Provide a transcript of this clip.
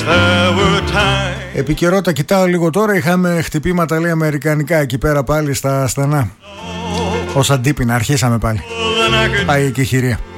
Επικαιρότητα κοιτάω λίγο τώρα. Είχαμε χτυπήματα, λέει, αμερικανικά εκεί πέρα πάλι στα στενά. Ως αντίπεινα αρχίσαμε πάλι. Πάει και η χειρία.